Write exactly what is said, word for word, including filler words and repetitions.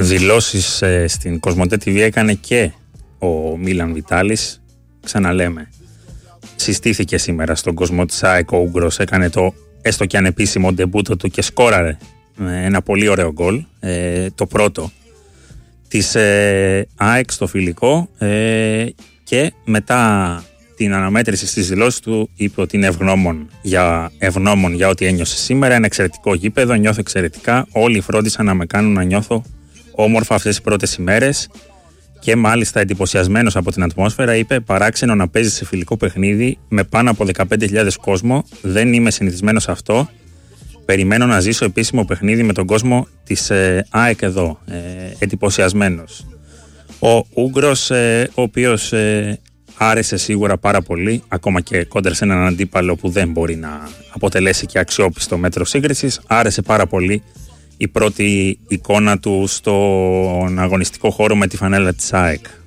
δηλώσεις ε, στην Κοσμοτέ τι βι έκανε και ο Μίλαν Βιτάλης. Ξαναλέμε, συστήθηκε σήμερα στον κόσμο της ΑΕΚ, ο Ούγγρος έκανε το έστω και ανεπίσημο ντεμπούτο του και σκόραρε ένα πολύ ωραίο γκολ, ε, το πρώτο της ε, ΑΕΚ στο φιλικό, ε, και μετά την αναμέτρηση στις δηλώσεις του είπε ότι είναι ευγνώμων για, ευγνώμων για ό,τι ένιωσε σήμερα. Είναι εξαιρετικό γήπεδο, νιώθω εξαιρετικά. Όλοι φρόντισαν να με κάνουν να νιώθω όμορφα αυτές τις πρώτες ημέρες και μάλιστα εντυπωσιασμένος από την ατμόσφαιρα είπε: παράξενο να παίζει σε φιλικό παιχνίδι με πάνω από δεκαπέντε χιλιάδες κόσμο. Δεν είμαι συνηθισμένος σε αυτό. Περιμένω να ζήσω επίσημο παιχνίδι με τον κόσμο της ε, ΑΕΚ εδώ. Ε, εντυπωσιασμένος. Ο Ούγγρος, ε, ο οποίος ε, άρεσε σίγουρα πάρα πολύ, ακόμα και κόντρα σε έναν αντίπαλο που δεν μπορεί να αποτελέσει και αξιόπιστο μέτρο σύγκρισης. Άρεσε πάρα πολύ η πρώτη εικόνα του στον αγωνιστικό χώρο με τη φανέλα της ΑΕΚ.